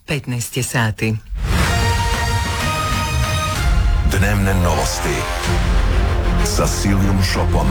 15 je sati. Dnevne novosti sa Silijom Šopom.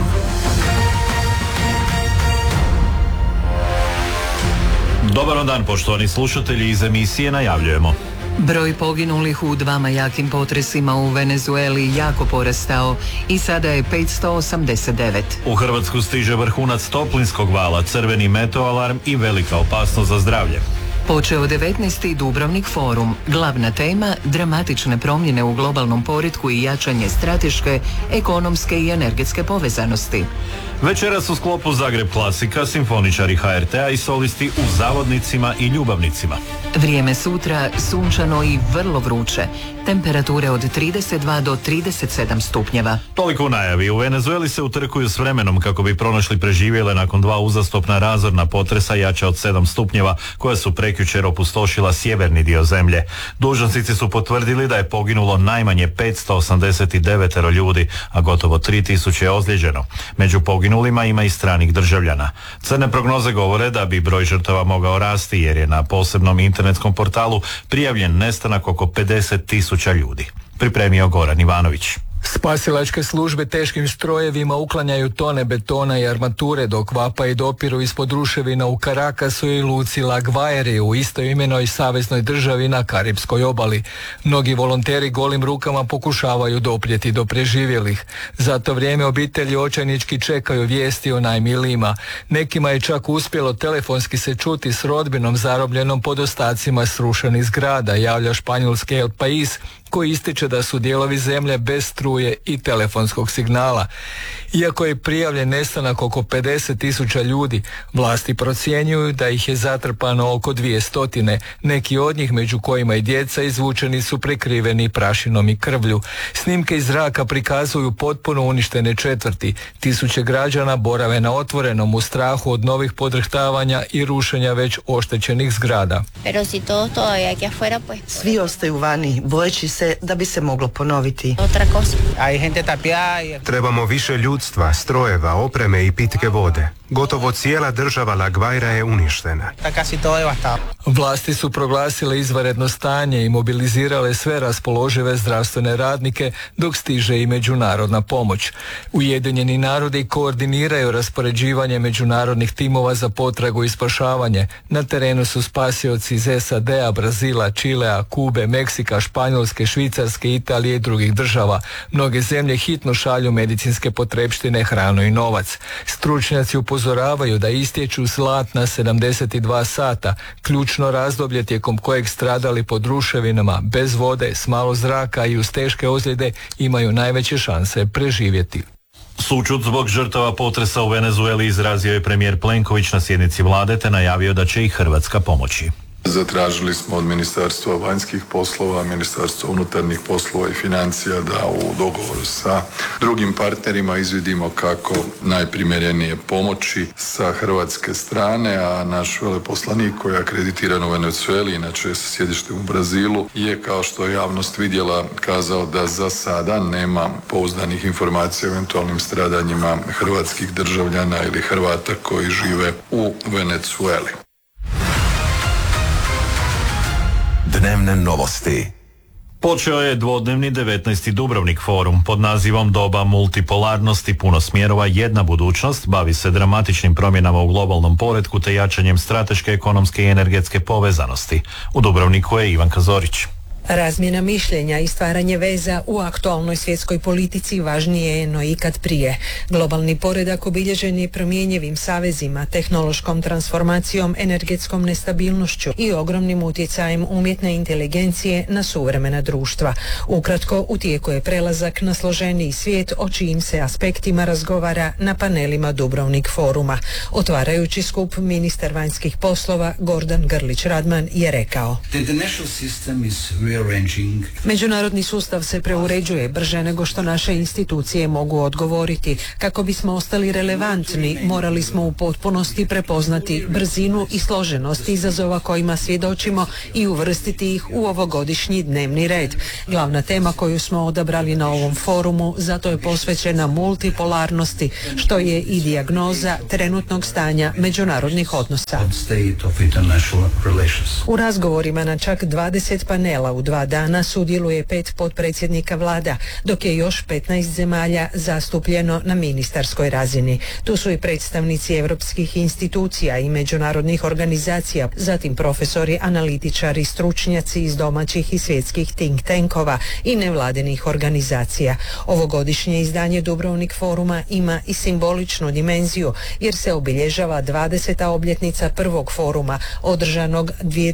Dobar dan, poštovani slušatelji, iz emisije najavljujemo. Broj poginulih u dvama jakim potresima u Venezueli jako porastao i sada je 589. U Hrvatsku stiže vrhunac toplinskog vala, crveni meteoalarm i velika opasnost za zdravlje. Počeo 19. Dubrovnik forum. Glavna tema dramatične promjene u globalnom poretku i jačanje strateške, ekonomske i energetske povezanosti. Večeras u sklopu Zagreb klasika, simfoničari HRT-a i solisti u Zavodnicima i Ljubavnicima. Vrijeme sutra sunčano i vrlo vruće. Temperature od 32 do 37 stupnjeva. Toliko u najavi. U Venezueli se utrkuju s vremenom kako bi pronašli preživjele nakon dva uzastopna razorna potresa jača od 7 stupnjeva koja su prekjučer opustošila sjeverni dio zemlje. Dužnosnici su potvrdili da je poginulo najmanje 589 ljudi, a gotovo 3000 je ozlijeđeno. Među poginulima ima i stranih državljana. Crne prognoze govore da bi broj žrtava mogao rasti jer je na posebnom internetskom portalu prijavljen nestanak oko 50.000 ljudi. Pripremio Goran Ivanović. Spasilačke službe teškim strojevima uklanjaju tone betona i armature dok vapa i dopiru ispod ruševina u Caracasu i luci La Guaira u istoimenoj saveznoj državi na Karipskoj obali. Mnogi volonteri golim rukama pokušavaju doprijeti do preživjelih. Za to vrijeme obitelji očajnički čekaju vijesti o najmilijima. Nekima je čak uspjelo telefonski se čuti s rodbinom zarobljenom pod ostacima srušenih zgrada, javlja španjolski El País, koji ističe da su dijelovi zemlje bez struje i telefonskog signala. Iako je prijavljen nestanak oko 50.000 ljudi, vlasti procjenjuju da ih je zatrpano oko 200. Neki od njih, među kojima i djeca, izvučeni su prekriveni prašinom i krvlju. Snimke iz zraka prikazuju potpuno uništene četvrti. Tisuće građana borave na otvorenom u strahu od novih podrhtavanja i rušenja već oštećenih zgrada. Svi ostaju vani, bojeći se da bi se moglo ponoviti. Trebamo više ljudstva, strojeva, opreme i pitke vode. Gotovo cijela država La Guaira je uništena. Vlasti su proglasile izvanredno stanje i mobilizirale sve raspoložive zdravstvene radnike dok stiže i međunarodna pomoć. Ujedinjeni narodi koordiniraju raspoređivanje međunarodnih timova za potragu i spašavanje. Na terenu su spasioci iz SAD-a, Brazila, Čilea, Kube, Meksika, Španjolske, Švicarske, Italije i drugih država. Mnoge zemlje hitno šalju medicinske potrepštine, hranu i novac. Stručnjaci upozoravaju da istječu zlatna 72 sata, ključno razdoblje tijekom kojeg stradali pod ruševinama, bez vode, s malo zraka i uz teške ozljede imaju najveće šanse preživjeti. Sućut zbog žrtava potresa u Venezueli izrazio je premijer Plenković na sjednici vlade te najavio da će i Hrvatska pomoći. Zatražili smo od Ministarstva vanjskih poslova, Ministarstva unutarnjih poslova i financija da u dogovoru sa drugim partnerima izvidimo kako najprimjerenije pomoći sa hrvatske strane, a naš veleposlanik koji je akreditiran u Venezueli, inače sa sjedištem u Brazilu, je kao što je javnost vidjela kazao da za sada nema pouzdanih informacija o eventualnim stradanjima hrvatskih državljana ili Hrvata koji žive u Venezueli. Dnevne novosti. Počeo je dvodnevni 19. Dubrovnik forum pod nazivom Doba multipolarnosti, puno smjerova, jedna budućnost. Bavi se dramatičnim promjenama u globalnom poretku te jačanjem strateške, ekonomske i energetske povezanosti. U Dubrovniku je Ivanka Zorić. Razmjena mišljenja i stvaranje veza u aktualnoj svjetskoj politici važnije je no ikad prije. Globalni poredak obilježen je promjenjivim savezima, tehnološkom transformacijom, energetskom nestabilnošću i ogromnim utjecajem umjetne inteligencije na suvremena društva. Ukratko, u tijeku je prelazak na složeniji svijet o čijim se aspektima razgovara na panelima Dubrovnik foruma. Otvarajući skup, ministar vanjskih poslova Gordan Grlić Radman je rekao: Međunarodni sustav se preuređuje brže nego što naše institucije mogu odgovoriti. Kako bismo ostali relevantni, morali smo u potpunosti prepoznati brzinu i složenost izazova kojima svjedočimo i uvrstiti ih u ovogodišnji dnevni red. Glavna tema koju smo odabrali na ovom forumu zato je posvećena multipolarnosti, što je i dijagnoza trenutnog stanja međunarodnih odnosa. U razgovorima na čak 20 panela u 2 dana sudjeluje 5 potpredsjednika vlada, dok je još 15 zemalja zastupljeno na ministarskoj razini. Tu su i predstavnici europskih institucija i međunarodnih organizacija, zatim profesori, analitičari, stručnjaci iz domaćih i svjetskih think tankova i nevladinih organizacija. Ovogodišnje izdanje Dubrovnik foruma ima i simboličnu dimenziju, jer se obilježava 20. obljetnica prvog foruma, održanog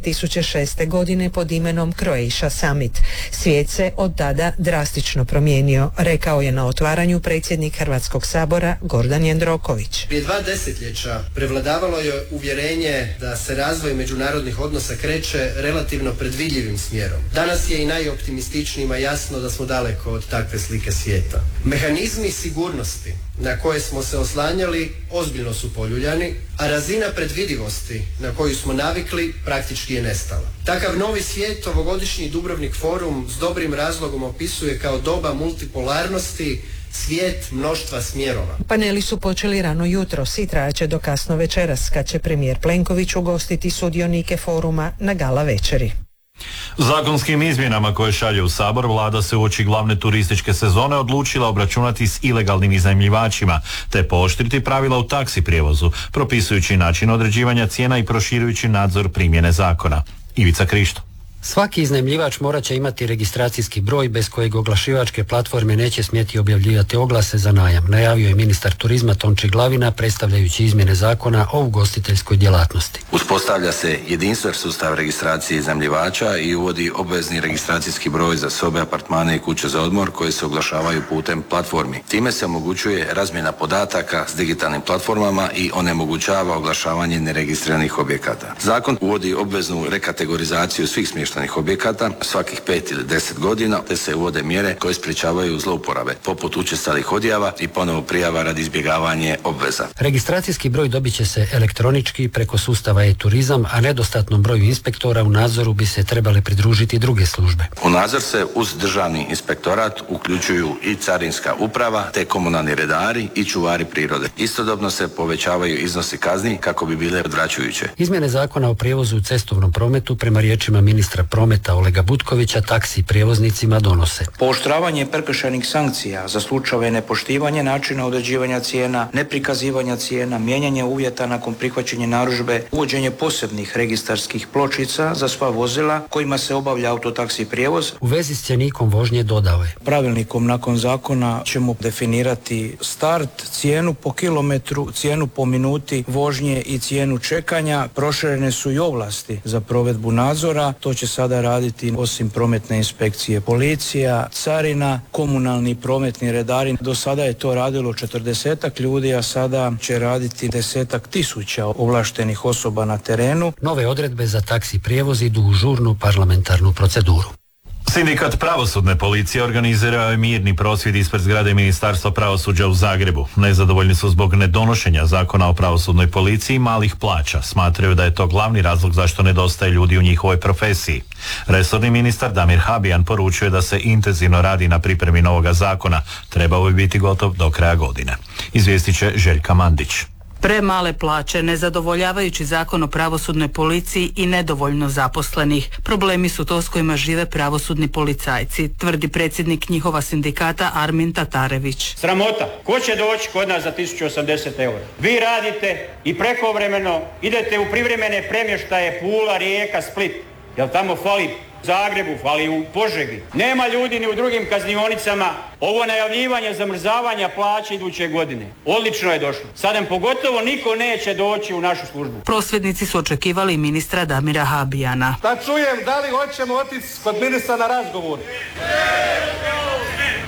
2006. godine pod imenom Croatia Summit. Svijet se od tada drastično promijenio, rekao je na otvaranju predsjednik Hrvatskog sabora Gordan Jandroković. Prije 2 desetljeća prevladavalo je uvjerenje da se razvoj međunarodnih odnosa kreće relativno predvidljivim smjerom. Danas je i najoptimističnijima jasno da smo daleko od takve slike svijeta. Mehanizmi sigurnosti na koje smo se oslanjali ozbiljno su poljuljani, a razina predvidivosti na koju smo navikli praktički je nestala. Takav novi svijet ovogodišnji Dubrovnik forum s dobrim razlogom opisuje kao doba multipolarnosti, svijet mnoštva smjerova. Paneli su počeli rano jutros i trajaće do kasno večeras, kad će premijer Plenković ugostiti sudionike foruma na gala večeri. Zakonskim izmjenama koje šalje u Sabor, vlada se uoči glavne turističke sezone odlučila obračunati s ilegalnim iznajmljivačima te pooštriti pravila u taksi prijevozu, propisujući način određivanja cijena i proširujući nadzor primjene zakona. Ivica Krišto. Svaki iznajmljivač morat će imati registracijski broj bez kojeg oglašivačke platforme neće smjeti objavljivati oglase za najam, najavio je ministar turizma Tonči Glavina predstavljajući izmjene zakona o ugostiteljskoj djelatnosti. Uspostavlja se jedinstven sustav registracije iznajmljivača i uvodi obvezni registracijski broj za sobe, apartmane i kuće za odmor koje se oglašavaju putem platformi. Time se omogućuje razmjena podataka s digitalnim platformama i onemogućava oglašavanje neregistriranih objekata. Zakon uvodi obveznu rekategorizaciju svih smještajnih objekata svakih 5 ili 10 godina, te se uvode mjere koje sprječavaju zlouporabe, poput učestalih odjava i ponovo prijava radi izbjegavanja obveza. Registracijski broj dobit će se elektronički preko sustava e-turizam, a nedostatnom broju inspektora u nadzoru bi se trebale pridružiti druge službe. U nadzor se uz državni inspektorat uključuju i carinska uprava, te komunalni redari i čuvari prirode. Istodobno se povećavaju iznosi kazni kako bi bile odvraćajuće. Izmjene zakona o prijevozu u cestovnom prometu prema riječima ministra prometa Olega Butkovića taksi prijevoznicima donose pooštravanje prekršajnih sankcija za slučajeve nepoštivanja načina određivanja cijena, neprikazivanja cijena, mijenjanje uvjeta nakon prihvaćanja narudžbe, uvođenje posebnih registarskih pločica za sva vozila kojima se obavlja autotaksi prijevoz. U vezi s cjenikom vožnje dodao je: pravilnikom nakon zakona ćemo definirati start, cijenu po kilometru, cijenu po minuti vožnje i cijenu čekanja. Proširene su i ovlasti za provedbu nadzora. To će sada raditi osim prometne inspekcije policija, carina, komunalni prometni redari. Do sada je to radilo 40 ljudi, a sada će raditi 10.000 ovlaštenih osoba na terenu. Nove odredbe za taksi prijevoz idu u žurnu parlamentarnu proceduru. Sindikat pravosudne policije organizirao je mirni prosvjed ispred zgrade Ministarstva pravosuđa u Zagrebu. Nezadovoljni su zbog nedonošenja zakona o pravosudnoj policiji i malih plaća. Smatraju da je to glavni razlog zašto nedostaje ljudi u njihovoj profesiji. Resorni ministar Damir Habijan poručuje da se intenzivno radi na pripremi novoga zakona. Trebao bi biti gotov do kraja godine. Izvijestit će Željka Mandić. Premale plaće, nezadovoljavajući zakon o pravosudnoj policiji i nedovoljno zaposlenih. Problemi su to s kojima žive pravosudni policajci, tvrdi predsjednik njihova sindikata Armin Tatarević. Sramota. Ko će doći kod nas za 1080 eura? Vi radite i prekovremeno idete u privremene premještaje Pula, Rijeka, Split. Jel tamo fali u Zagrebu, fali u Požegi. Nema ljudi ni u drugim kaznionicama. Ovo najavljivanje zamrzavanja plaće iduće godine odlično je došlo. Sad nam pogotovo niko neće doći u našu službu. Prosvjednici su očekivali ministra Damira Habijana. Da čujem da li hoćemo otići kod ministra na razgovor.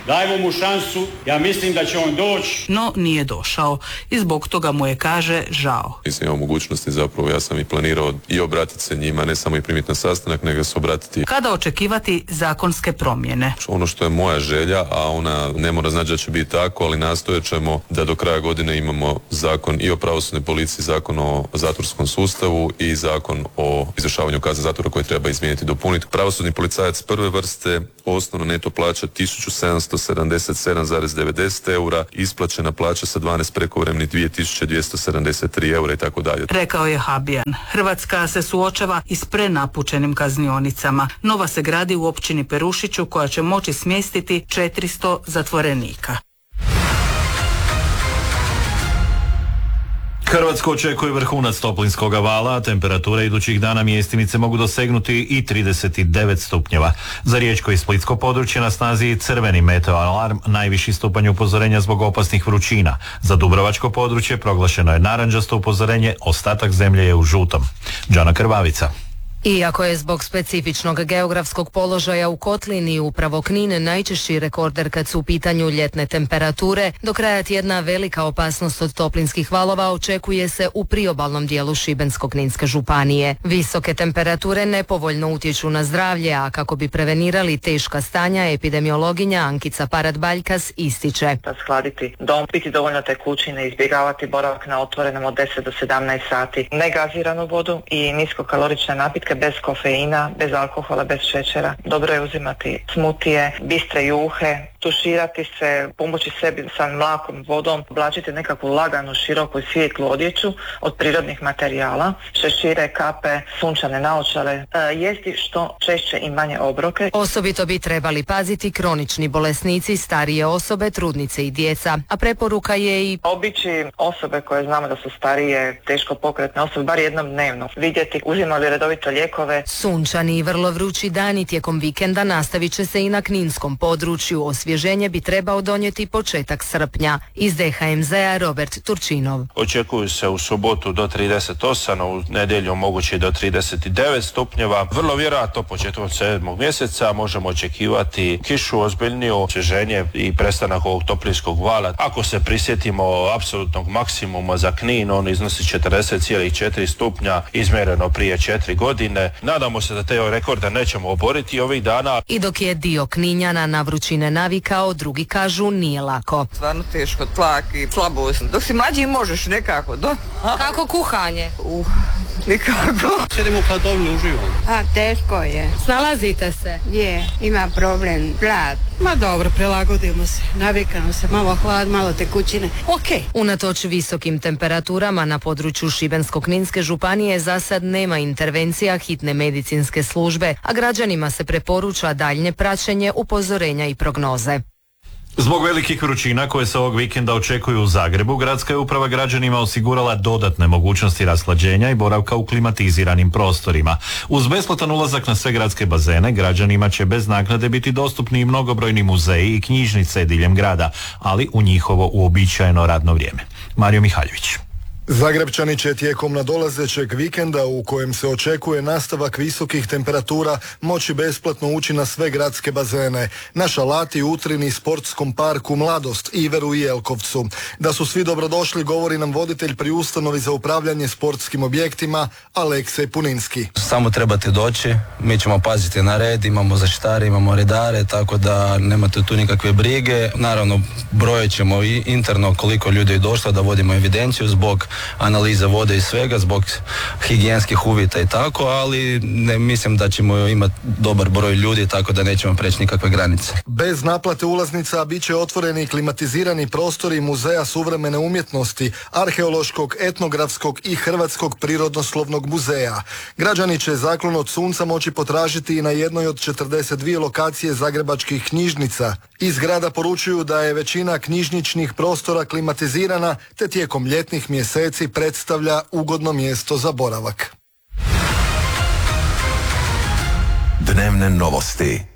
dajmo mu šansu, ja mislim da će on doći. No nije došao i zbog toga mu je, kaže, žao. Nisam imao mogućnosti, zapravo ja sam i planirao i obratiti se njima, ne samo i primiti na sastanak, nego se obratiti. Kada očekivati zakonske promjene? Ono što je moja želja, a ona ne mora znači da će biti tako, ali nastojat ćemo da do kraja godine imamo zakon i o pravosudnoj policiji, zakon o zatvorskom sustavu i zakon o izvršavanju kazne zatvora koje treba izmijeniti i dopuniti. Pravosudni policajac prve vrste, osnovna neto plaća 1777,90 eura, isplaćena plaća sa 12 prekovremenih 2273 eura i tako dalje. Rekao je Habijan. Hrvatska se suočava i s prenapučenim kaznionicama. Nova se gradi u općini Perušiću koja će moći smjestiti 400 zatvorenika. Hrvatsko očekuje vrhunac toplinskog vala, a temperature idućih dana mjestimice mogu dosegnuti i 39 stupnjeva. Za riječko i splitsko područje na snazi je crveni meteoalarm, najviši stupanj upozorenja zbog opasnih vrućina. Za dubrovačko područje proglašeno je narančasto upozorenje, ostatak zemlje je u žutom. Đana Krvavica. Iako je zbog specifičnog geografskog položaja u kotlini upravo Knin najčešći rekorder kad su u pitanju ljetne temperature, do kraja tjedna velika opasnost od toplinskih valova očekuje se u priobalnom dijelu Šibensko-kninske županije. Visoke temperature nepovoljno utječu na zdravlje, a kako bi prevenirali teška stanja, epidemiologinja Ankica Parat-Baljkas ističe. Shladiti dom, piti dovoljno tekućine, izbjegavati boravak na otvorenom od 10 do 17 sati, negaziranu vodu i niskokalorične napitke bez kofeina, bez alkohola, bez šećera. Dobro je uzimati smutije, bistre juhe, tuširati se, pomoći sebi sa mlakom vodom, oblačiti nekakvu laganu, široku i svijetlu odjeću od prirodnih materijala, šešire, kape, sunčane naočale, jesti što češće i manje obroke. Osobito bi trebali paziti kronični bolesnici, starije osobe, trudnice i djeca, a preporuka je i obići osobe koje znamo da su starije, teško pokretne osobe, bar jednom dnevno, vidjeti uzimali redovito lijekove. Sunčani i vrlo vrući dani tijekom vikenda nastavit će se i na kninskom području. Osvježenje bi trebao donijeti početak srpnja. Iz DHMZ-a Robert Turčinov. Očekuju se u subotu do 38, u nedjelju moguće do 39 stupnjeva. Vrlo vjerojatno početkom 7. mjeseca možemo očekivati kišu, ozbiljniju, osvježenje i prestanak ovog toplinskog vala. Ako se prisjetimo apsolutnog maksimuma za Knin, on iznosi 40,4 stupnja izmjereno prije 4 godine. Nadamo se da te rekorde nećemo oboriti ovih dana. I dok je dio Kninjana na vrućine navikao, drugi kažu nije lako. Stvarno teško, tlak i slabost. Dok si mlađi možeš nekako. Kako kuhanje? Nikako. Sjedimo u hladovinu, uživamo. Teško je. Snalazite se? Ima problem, glad. Ma dobro, prilagodimo se. Navikamo se, malo hlad, malo tekućine. Ok. Unatoč visokim temperaturama na području Šibensko-kninske županije za sad nema intervencija hitne medicinske službe, a građanima se preporuča daljnje praćenje, upozorenja i prognoze. Zbog velikih vrućina koje se ovog vikenda očekuju u Zagrebu, gradska je uprava građanima osigurala dodatne mogućnosti rashlađenja i boravka u klimatiziranim prostorima. Uz besplatan ulazak na sve gradske bazene, građanima će bez naknade biti dostupni i mnogobrojni muzeji i knjižnice diljem grada, ali u njihovo uobičajeno radno vrijeme. Mario Mihaljević. Zagrebčani će tijekom nadolazećeg vikenda u kojem se očekuje nastavak visokih temperatura moći besplatno ući na sve gradske bazene, na Šalati, Utrini, Sportskom parku Mladost, Iveru i Jelkovcu. Da su svi dobrodošli govori nam voditelj pri ustanovi za upravljanje sportskim objektima Aleksej Puninski. Samo trebate doći, mi ćemo paziti na red, imamo zaštitare, imamo redare, tako da nemate tu nikakve brige. Naravno, brojat ćemo i interno koliko ljudi je došlo, da vodimo evidenciju zbog analize vode i svega, zbog higijenskih uvjeta i tako, ali ne mislim da ćemo imati dobar broj ljudi, tako da nećemo preći nikakve granice. Bez naplate ulaznica bit će otvoreni klimatizirani prostori Muzeja suvremene umjetnosti, Arheološkog, Etnografskog i Hrvatskog prirodoslovnog muzeja. Građani će zaklon od sunca moći potražiti i na jednoj od 42 lokacije zagrebačkih knjižnica. Iz grada poručuju da je većina knjižničnih prostora klimatizirana, te tijekom ljetnih mjeseci predstavlja ugodno mjesto za boravak. Dnevne novosti.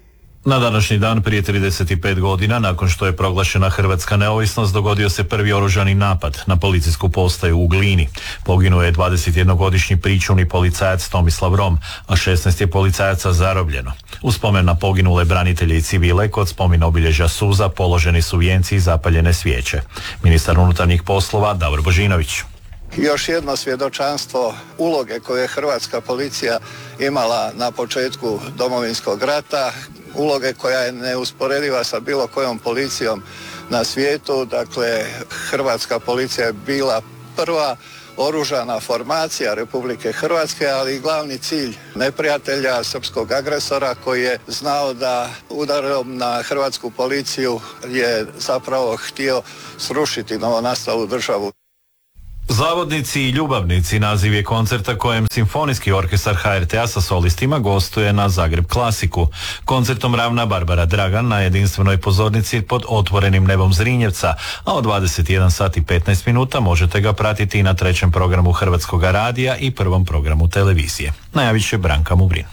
Na današnji dan prije 35 godina, nakon što je proglašena hrvatska neovisnost, dogodio se prvi oružani napad na policijsku postaju u Glini. Poginuo je 21-godišnji pričuvni policajac Tomislav Rom, a 16 je policajaca zarobljeno. U spomen na poginule branitelje i civile kod spomen obilježja suza položeni su vijenci i zapaljene svijeće. Ministar unutarnjih poslova Davor Božinović. Još jedno svjedočanstvo uloge koje je hrvatska policija imala na početku Domovinskog rata, uloge koja je neusporediva sa bilo kojom policijom na svijetu. Dakle, hrvatska policija je bila prva oružana formacija Republike Hrvatske, ali i glavni cilj neprijatelja, srpskog agresora, koji je znao da udarom na hrvatsku policiju je zapravo htio srušiti novonastalu državu. Zavodnici i ljubavnici naziv je koncerta kojem Simfonijski orkestar HRT-a sa solistima gostuje na Zagreb Klasiku. Koncertom ravna Barbara Dragan na jedinstvenoj pozornici pod otvorenim nebom Zrinjevca, a od 21 sati 15 minuta možete ga pratiti i na 3. programu Hrvatskog radija i 1. programu televizije. Najavit će Branka Mubrin.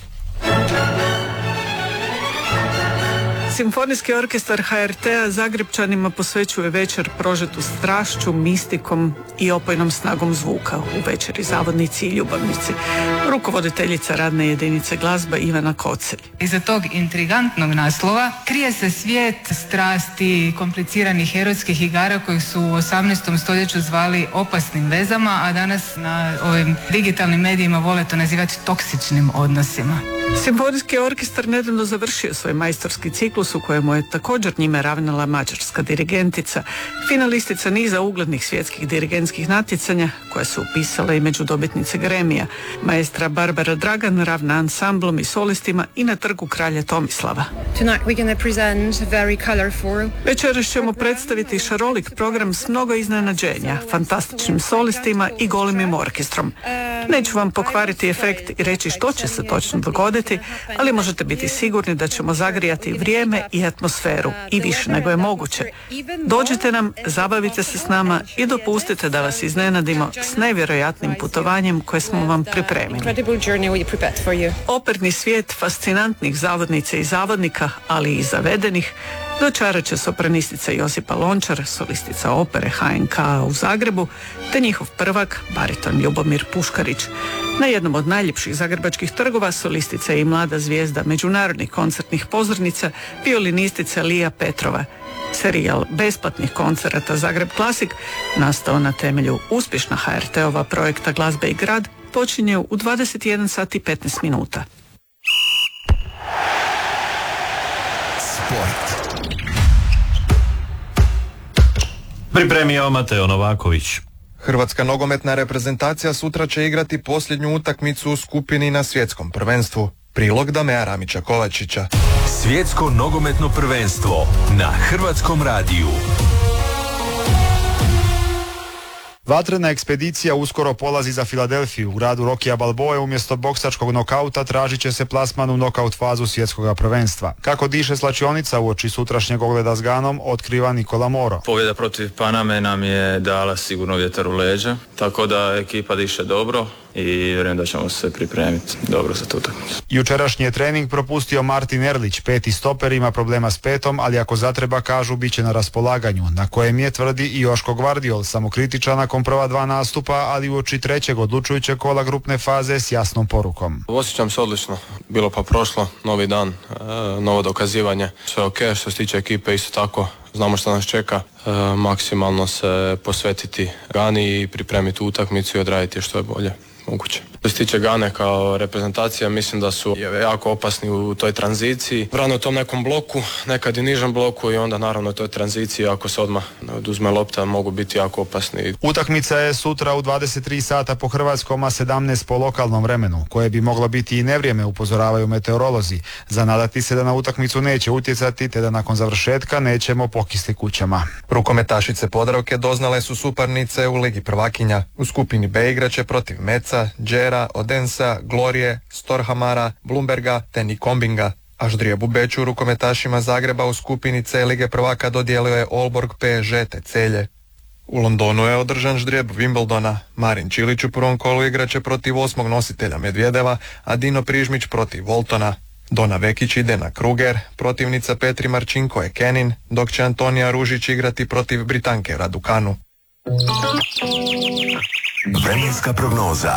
Simfonijski orkestar HRT-a Zagrepčanima posvećuje večer prožetu strašću, mistikom i opojnom snagom zvuka u večeri Zavodnici i ljubavnici. Rukovoditeljica radne jedinice glazba Ivana Kocelj. Iza tog intrigantnog naslova krije se svijet strasti, kompliciranih erotskih igara koji su u 18. stoljeću zvali opasnim vezama, a danas na ovim digitalnim medijima vole to nazivati toksičnim odnosima. Simfonijski orkestar nedavno završio svoj majstorski ciklus u kojemu je također njime ravnala mađarska dirigentica, finalistica niza uglednih svjetskih dirigentskih natjecanja koje su upisale i među dobitnice Gremija. Maestra Barbara Dragan ravna ansamblom i solistima i na trgu kralja Tomislava. Večeras ćemo predstaviti šarolik program s mnogo iznenađenja, fantastičnim solistima i golemim orkestrom. Neću vam pokvariti efekt i reći što će se točno dogoditi, ali možete biti sigurni da ćemo zagrijati vrijeme i atmosferu i više nego je moguće. Dođite nam, zabavite se s nama i dopustite da vas iznenadimo s nevjerojatnim putovanjem koje smo vam pripremili. Operni svijet fascinantnih zavodnica i zavodnika, ali i zavedenih, dočarat će sopranistica Josipa Lončar, solistica opere HNK u Zagrebu, te njihov prvak, bariton Ljubomir Puškarić. Na jednom od najljepših zagrebačkih trgova solistica je i mlada zvijezda međunarodnih koncertnih pozornica, violinistica Lija Petrova. Serijal besplatnih koncerata Zagreb Klasik, nastao na temelju uspješna HRT-ova projekta Glazba i grad, počinje u 21 sat i 15 minuta. Pripremio Mateo Novaković. Hrvatska nogometna reprezentacija sutra će igrati posljednju utakmicu u skupini na svjetskom prvenstvu. Prilog Damea Ramića Kovačića. Svjetsko nogometno prvenstvo na Hrvatskom radiju. Vatrena ekspedicija uskoro polazi za Filadelfiju. U gradu Rokija Balboe umjesto boksačkog nokauta tražit će se plasman u nokaut fazu svjetskog prvenstva. Kako diše slačionica uoči sutrašnjeg ogleda s Ganom, otkriva Nikola Moro. Pobjeda protiv Paname nam je dala sigurno vjetar u leđa, tako da ekipa diše dobro i vjerujem da ćemo se pripremiti dobro za tu utakmicu. Jučerašnji je trening propustio Martin Erlić, peti stoper, ima problema s petom, ali ako zatreba, kažu, bit će na raspolaganju, na kojem je, tvrdi i Joško Gvardiol, samokritičan nakon prva dva nastupa, ali uoči trećeg odlučujućeg kola grupne faze s jasnom porukom. Osjećam se odlično, bilo pa prošlo, novi dan, novo dokazivanje, sve ok, što se tiče ekipe isto tako. Znamo što nas čeka, maksimalno se posvetiti Gani i pripremiti utakmicu i odraditi što je bolje moguće. Što se tiče Gane kao reprezentacija, mislim da su jako opasni u toj tranziciji. Rano u tom nekom bloku, nekad i nižem bloku i onda naravno u toj tranziciji ako se odmah oduzme lopta mogu biti jako opasni. Utakmica je sutra u 23 sata po hrvatskom, a 17 po lokalnom vremenu, koje bi moglo biti i nevrijeme, upozoravaju meteorolozi. Zanadati se da na utakmicu neće utjecati, te da nakon završetka nećemo pokisti kućama. Rukometašice Podravke doznale su suparnice u Ligi prvakinja. U skupini B igraće protiv Meca, Đera, Odensa, Glorije, Storhamara, Blumberga te Nikombinga. A ždrijeb u Beču rukometašima Zagreba u skupini C Lige prvaka dodijelio je Olborg, PSG te Celje. U Londonu je održan ždrijeb Wimbledona. Marin Čilić u prvom kolu igraće protiv 8. nositelja Medvedeva, a Dino Prižmić protiv Voltona. Dona Vekić ide na Kruger, protivnica Petri Marčinko je Kenin, dok će Antonija Ružić igrati protiv Britanke Radukanu. Vremenska prognoza.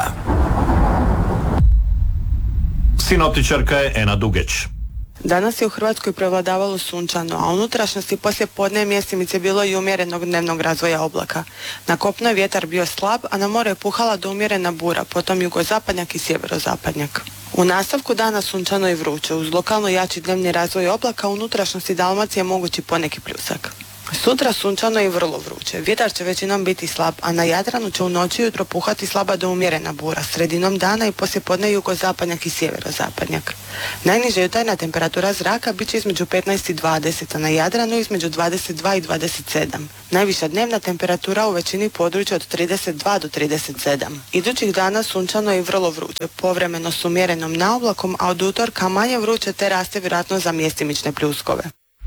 Sinoptičarka je Ena Dugeć. Danas je u Hrvatskoj prevladavalo sunčano, a unutrašnjosti poslije podne mjestimice bilo i umjerenog dnevnog razvoja oblaka. Na kopnu je vjetar bio slab, a na more je puhala do umjerena bura, potom jugozapadnjak i sjeverozapadnjak. U nastavku dana sunčano i vruće, uz lokalno jači dnevni razvoj oblaka u unutrašnjosti Dalmacije mogući poneki pljusak. Sutra sunčano i vrlo vruće. Vjetar će većinom biti slab, a na Jadranu će u noći jutro puhati slaba do umjerena bura, sredinom dana i poslijepodne jugozapadnjak i sjeverozapadnjak. Najniža jutarnja temperatura zraka bit će između 15 i 20, a na Jadranu između 22 i 27. Najviša dnevna temperatura u većini područja od 32 do 37. Idućih dana sunčano i vrlo vruće, povremeno s umjerenom naoblakom, a od utorka manje vruće te raste vjerojatno za mjestimične pljuskove.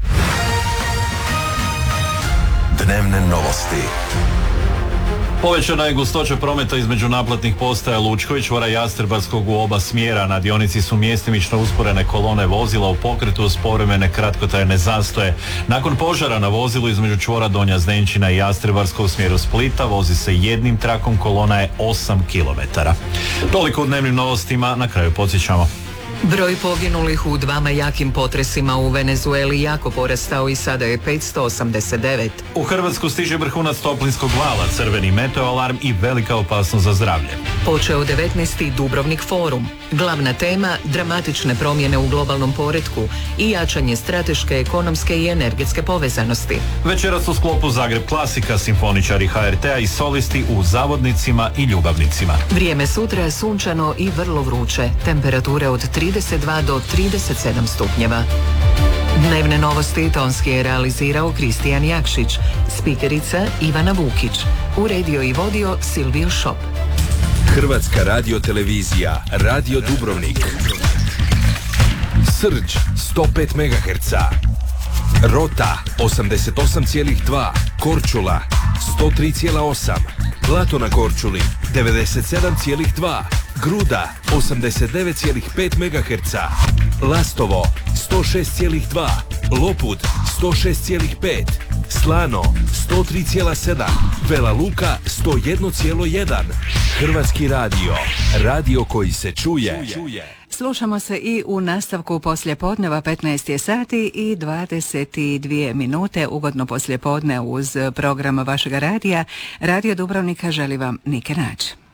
Dnevne novosti. Povećana je gustoća prometa između naplatnih postaja Lučko i čvora Jastrebarskog u oba smjera. Na dionici su mjestimično usporene kolone vozila u pokretu uz povremene kratkotrajne zastoje. Nakon požara na vozilu između čvora Donja Zdenčina i Jastrebarskog u smjeru Splita vozi se jednim trakom, kolona je 8 km. Toliko u dnevnim novostima, na kraju podsjećamo. Broj poginulih u dvama jakim potresima u Venezueli jako porastao i sada je 589. U Hrvatsku stiže vrhunac toplinskog vala, crveni meteoalarm i velika opasnost za zdravlje. Počeo 19. Dubrovnik forum. Glavna tema, dramatične promjene u globalnom poretku i jačanje strateške, ekonomske i energetske povezanosti. Večeras u sklopu Zagreb klasika, simfoničari HRT-a i solisti u Zavodnicima i Ljubavnicima. Vrijeme sutra sunčano i vrlo vruće. Temperature od 32 do 37 stupnjeva. Dnevne novosti tonski je realizirao Kristijan Jakšić, spikerica Ivana Vukić, uredio i vodio Silvio Šop. Hrvatska radiotelevizija, Radio Dubrovnik. Srđ 105 MHz. Rota 88,2. Korčula 103,8. Plato na Korčuli 97,2. Gruda 89,5 MHz. Lastovo 106,2. Lopud 106,5. Slano 103,7. Vela Luka 101,1. Hrvatski radio. Radio koji se čuje. Slušamo se i u nastavku poslijepodneva 15 sati i 22 minute. Ugodno poslijepodne uz program vašega radija. Radio Dubrovnika želi vam Nike Nađ.